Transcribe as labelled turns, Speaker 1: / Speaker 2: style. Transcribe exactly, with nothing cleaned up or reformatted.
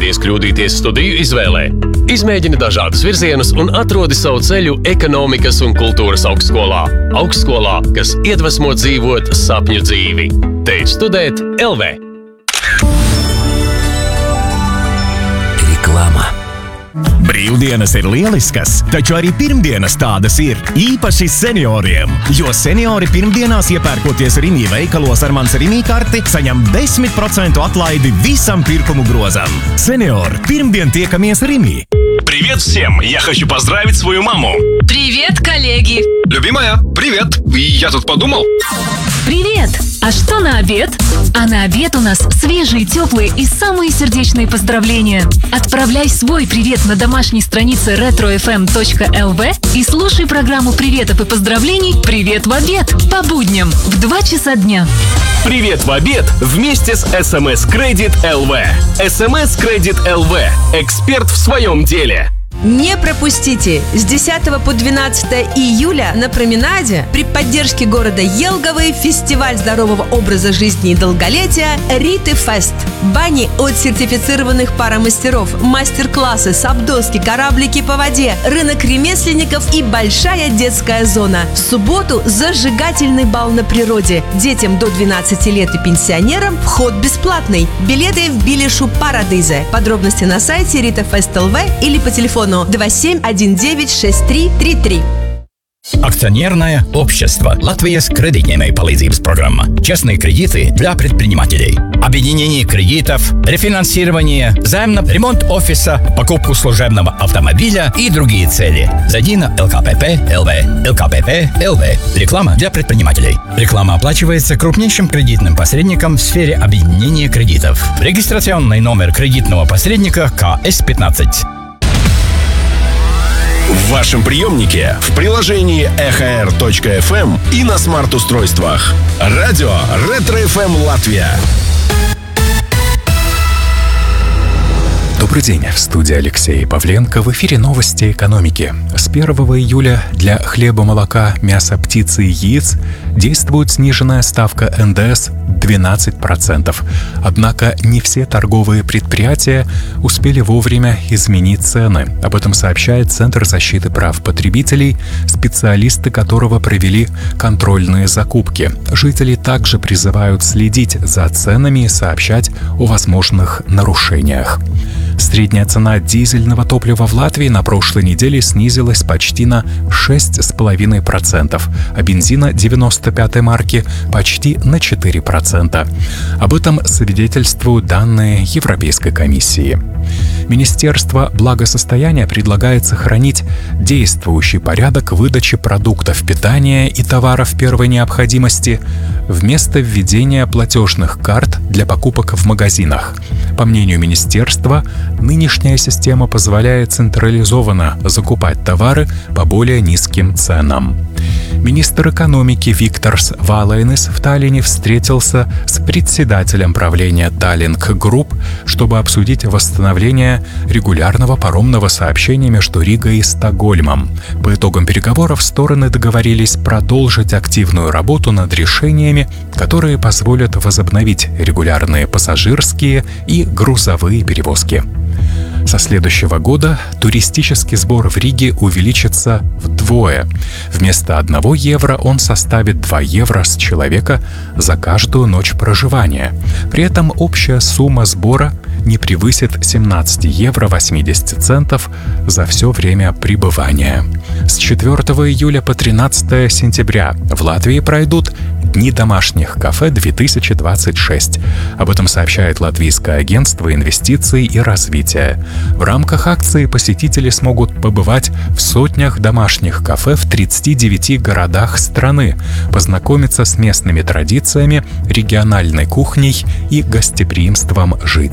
Speaker 1: Baidies kļūdīties studiju izvēlē. Izmēģini dažādus virzienus un atrodi savu ceļu ekonomikas un kultūras augstskolā. Augstskolā, kas iedvesmo dzīvot sapņu dzīvi. Te ir studēt L V.
Speaker 2: Reklāma.
Speaker 3: Brīvdienas ir lieliskas, taču arī pirmdienas tādas ir, īpaši senioriem. Jo seniori pirmdienās iepērkoties Rimi veikalos ar mans Rimi karti, saņem desmit procentu atlaidi visam pirkumu grozam. Seniori, pirmdien tiekamies Rimi.
Speaker 4: Привет всем! Я хочу поздравить свою маму.
Speaker 5: Привет, коллеги!
Speaker 4: Любимая, привет! Я тут подумал.
Speaker 5: Привет! А что на обед? А на обед у нас свежие, теплые и самые сердечные поздравления. Отправляй свой привет на домашней странице ретро эф эм точка эл ви и слушай программу приветов и поздравлений «Привет в обед» по будням в два часа дня.
Speaker 6: Привет в обед вместе с эс эм эс Credit эл ви. эс эм эс Credit эл ви. Эксперт в своем деле.
Speaker 7: Не пропустите! С десятого по двенадцатое июля на променаде при поддержке города Елговый фестиваль здорового образа жизни и долголетия Риты Фест. Бани от сертифицированных парамастеров, мастер-классы, сабдоски, кораблики по воде, рынок ремесленников и большая детская зона. В субботу зажигательный бал на природе. Детям до двенадцати лет и пенсионерам вход бесплатный. Билеты в Билишу Парадизе. Подробности на сайте рита фест точка эл ви или по телефону два семь один девять шесть три три три.
Speaker 2: Акционерное общество Латвийс кредитной palīdzības программа. Честные кредиты для предпринимателей. Объединение кредитов, рефинансирование, займ на ремонт офиса, покупку служебного автомобиля и другие цели. Зайди на эл ка пэ пэ точка эл ви. эл ка пэ пэ точка эл ви. Реклама для предпринимателей. Реклама оплачивается крупнейшим кредитным посредником в сфере объединения кредитов. Регистрационный номер кредитного посредника ка эс пятнадцать.
Speaker 4: В вашем приемнике, в приложении эх эр точка эф эм и на смарт-устройствах. Радио Ретро эф эм Латвия.
Speaker 8: Добрый день, в студии Алексей Павленко. В эфире новости экономики. С первого июля для хлеба, молока, мяса, птицы и яиц действует сниженная ставка эн дэ эс двенадцать процентов. Однако не все торговые предприятия успели вовремя изменить цены. Об этом сообщает Центр защиты прав потребителей, специалисты которого провели контрольные закупки. Жители также призывают следить за ценами и сообщать о возможных нарушениях. Средняя цена дизельного топлива в Латвии на прошлой неделе снизилась почти на шесть целых пять десятых процента, а бензина девяносто пятой марки почти на четыре процента. Об этом свидетельствуют данные Европейской комиссии. Министерство благосостояния предлагает сохранить действующий порядок выдачи продуктов питания и товаров первой необходимости вместо введения платежных карт для покупок в магазинах. По мнению министерства, нынешняя система позволяет централизованно закупать товары по более низким ценам. Министр экономики Викторс Валайнис в Таллине встретился с председателем правления Tallink Group, чтобы обсудить восстановление регулярного паромного сообщения между Ригой и Стокгольмом. По итогам переговоров стороны договорились продолжить активную работу над решениями, которые позволят возобновить регулярные пассажирские и грузовые перевозки. Со следующего года туристический сбор в Риге увеличится вдвое. Вместо одного евро он составит два евро с человека за каждую ночь проживания. При этом общая сумма сбора не превысит семнадцать евро восемьдесят центов за все время пребывания. С четвёртого июля по тринадцатое сентября в Латвии пройдут Дни домашних кафе две тысячи двадцать шесть. Об этом сообщает Латвийское агентство инвестиций и развития. В рамках акции посетители смогут побывать в сотнях домашних кафе в тридцати девяти городах страны, познакомиться с местными традициями, региональной кухней и гостеприимством жителей.